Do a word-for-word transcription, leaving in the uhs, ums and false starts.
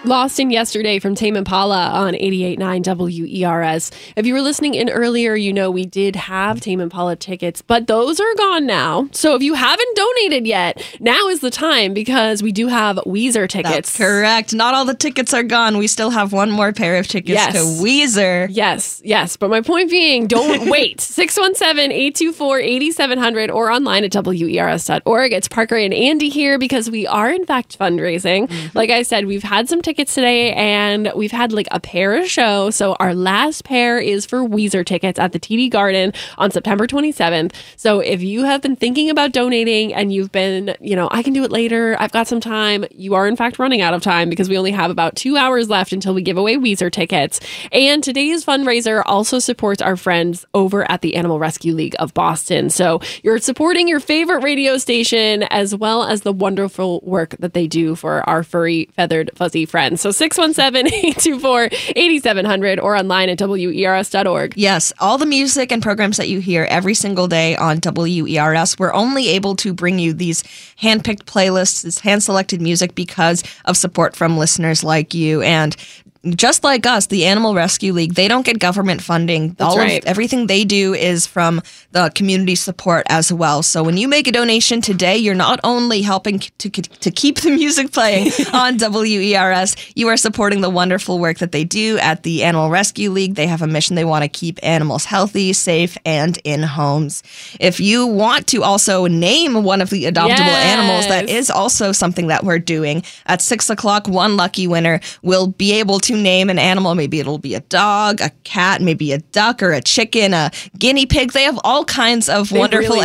Lost in Yesterday from Tame Impala on eighty-eight point nine W E R S. If you were listening in earlier, you know we did have Tame Impala tickets, but those are gone now. So if you haven't donated yet, now is the time because we do have Weezer tickets. That's correct. Not all the tickets are gone. We still have one more pair of tickets yes. to Weezer. Yes, yes. But my point being, don't wait. six one seven, eight two four, eight seven zero zero or online at W E R S dot org. It's Parker and Andy here because we are in fact fundraising. Mm-hmm. Like I said, we've had some tickets tickets today, and we've had like a pair a show. So our last pair is for Weezer tickets at the T D Garden on September twenty-seventh. So if you have been thinking about donating and you've been, you know, I can do it later, I've got some time, you are in fact running out of time because we only have about two hours left until we give away Weezer tickets. And today's fundraiser also supports our friends over at the Animal Rescue League of Boston. So you're supporting your favorite radio station as well as the wonderful work that they do for our furry, feathered, fuzzy friends. So six one seven, eight two four, eight seven zero zero or online at W E R S dot org. Yes, all the music and programs that you hear every single day on W E R S, we're only able to bring you these hand-picked playlists, this hand-selected music because of support from listeners like you. And just like us, the Animal Rescue League, they don't get government funding. That's All right. of, everything they do is from the community support as well. So when you make a donation today, you're not only helping to to keep the music playing on W E R S, you are supporting the wonderful work that they do at the Animal Rescue League. They have a mission. They want to keep animals healthy, safe, and in homes. If you want to also name one of the adoptable Yes. animals, that is also something that we're doing. At six o'clock, one lucky winner will be able to name an animal. Maybe it'll be a dog, a cat, maybe a duck or a chicken, a guinea pig. They have all kinds of They wonderful really